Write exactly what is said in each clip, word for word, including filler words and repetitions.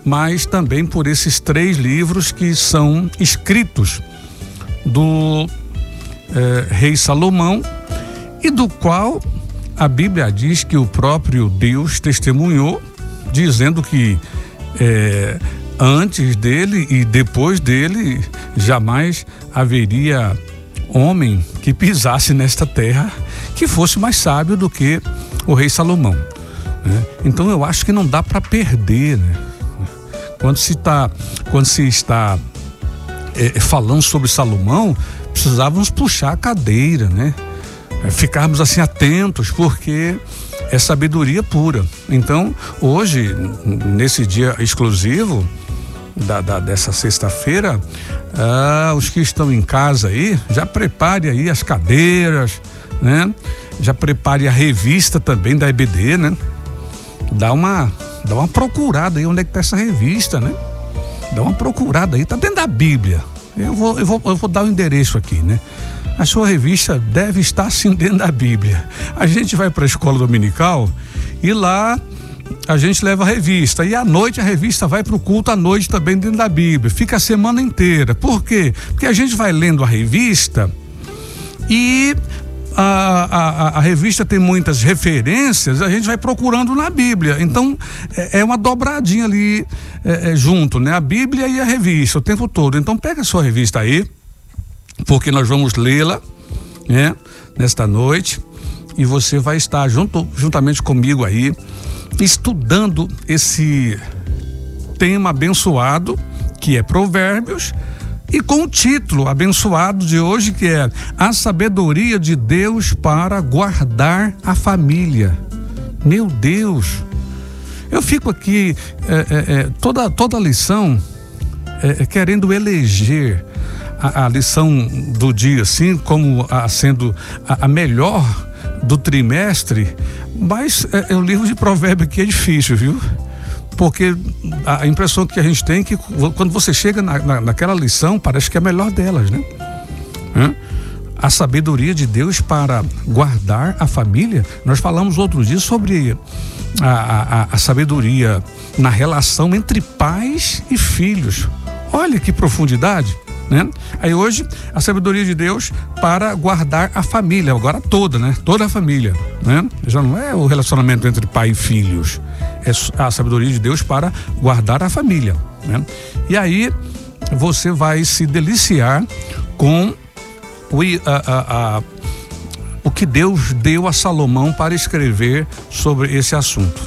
mas também por esses três livros que são escritos do eh, rei Salomão, e do qual a Bíblia diz que o próprio Deus testemunhou, dizendo que eh, antes dele e depois dele jamais haveria homem que pisasse nesta terra que fosse mais sábio do que o rei Salomão, né? Então eu acho que não dá para perder, né? Quando se tá, quando se está é, falando sobre Salomão, precisávamos puxar a cadeira, né? É, ficarmos assim atentos, porque é sabedoria pura. Então hoje, nesse dia exclusivo Da, da, dessa sexta-feira, ah, os que estão em casa aí, já prepare aí as cadeiras, né? Já prepare a revista também da E B D, né? Dá uma, dá uma procurada aí onde é que tá essa revista, né? Dá uma procurada aí, tá dentro da Bíblia. Eu vou, eu vou, eu vou dar o endereço aqui, né? A sua revista deve estar sim dentro da Bíblia. A gente vai para a escola dominical e lá a gente leva a revista, e à noite a revista vai para o culto à noite também dentro da Bíblia, fica a semana inteira. Por quê? Porque a gente vai lendo a revista e a, a, a revista tem muitas referências, a gente vai procurando na Bíblia, então é, é uma dobradinha ali é, é, junto, né? A Bíblia e a revista o tempo todo. Então pega a sua revista aí, porque nós vamos lê-la, né, nesta noite, e você vai estar junto, juntamente comigo aí, estudando esse tema abençoado que é Provérbios, e com o título abençoado de hoje, que é a sabedoria de Deus para guardar a família. Meu Deus, eu fico aqui é, é, é, toda, toda a lição é, é, querendo eleger a, a lição do dia assim como a, sendo a, a melhor do trimestre, mas é, é, o livro de Provérbios aqui é difícil, viu? Porque a impressão que a gente tem é que quando você chega na, na, naquela lição, parece que é a melhor delas, né? Hã? A sabedoria de Deus para guardar a família. Nós falamos outro dia sobre a, a, a sabedoria na relação entre pais e filhos. Olha que profundidade, né? Aí hoje, a sabedoria de Deus para guardar a família, agora toda, né? Toda a família, né? Já não é o relacionamento entre pai e filhos, é a sabedoria de Deus para guardar a família, né? E aí, você vai se deliciar com o, a, a, a, o que Deus deu a Salomão para escrever sobre esse assunto.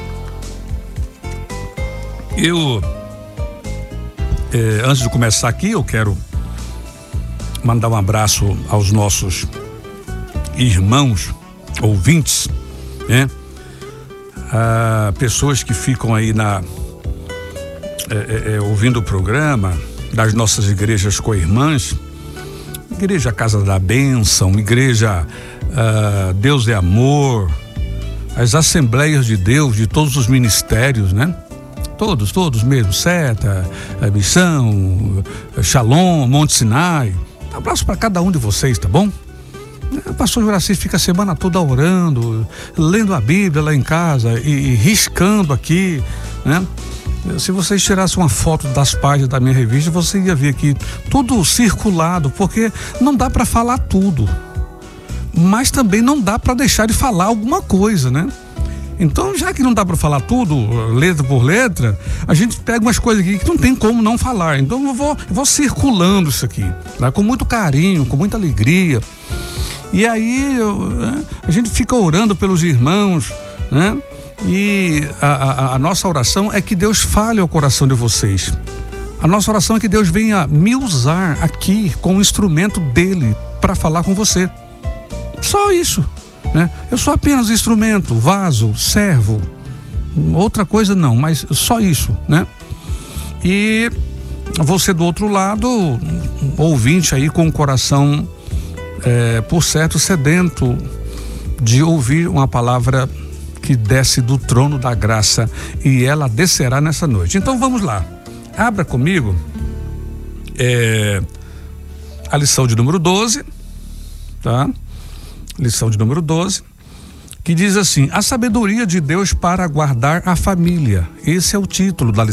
Eu É, antes de começar aqui, eu quero mandar um abraço aos nossos irmãos ouvintes, né? Ah, pessoas que ficam aí na é, é, ouvindo o programa das nossas igrejas co-irmãs, Igreja Casa da Bênção, Igreja ah, Deus é Amor, as Assembleias de Deus de todos os ministérios, né? Todos, todos mesmo, Seta, Missão, Shalom, Monte Sinai. Um abraço para cada um de vocês, tá bom? O pastor Juraci fica a semana toda orando, lendo a Bíblia lá em casa e, e riscando aqui, né? Se vocês tirassem uma foto das páginas da minha revista, você ia ver aqui tudo circulado, porque não dá para falar tudo, mas também não dá para deixar de falar alguma coisa, né? Então, já que não dá para falar tudo, letra por letra, a gente pega umas coisas aqui que não tem como não falar. Então, eu vou, eu vou circulando isso aqui, tá? Com muito carinho, com muita alegria. E aí, eu, né, a gente fica orando pelos irmãos, né? E a, a, a nossa oração é que Deus fale ao coração de vocês. A nossa oração é que Deus venha me usar aqui como instrumento dele para falar com você. Só isso. Né? Eu sou apenas instrumento, vaso, servo, outra coisa não, mas só isso, né? E você do outro lado, ouvinte aí com o coração, é, por certo, sedento de ouvir uma palavra que desce do trono da graça, e ela descerá nessa noite. Então vamos lá, abra comigo é, a lição de número doze, tá? Lição de número doze, que diz assim: a sabedoria de Deus para guardar a família. Esse é o título da lição.